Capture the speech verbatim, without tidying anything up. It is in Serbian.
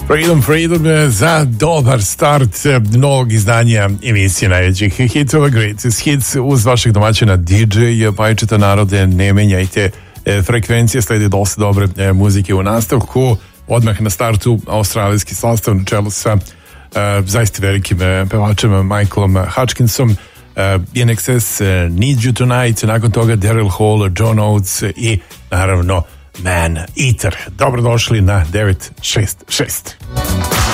Freedom, Freedom za dobar start novog izdanja emisije najvećih hitova Greatest Hits uz vašeg domaćina D J Pajčeta. Narode, ne menjajte frekvencije, sledi dosta dobre muzike u nastavku. Odmah na startu australijski sastav na čelu sa uh, zaista velikim pevačem Michaelom Hutchinsom, uh, I N X S, uh, Need You Tonight, nakon toga Daryl Hall, John Oates i naravno Man Eater. Dobrodošli na devet šest šest.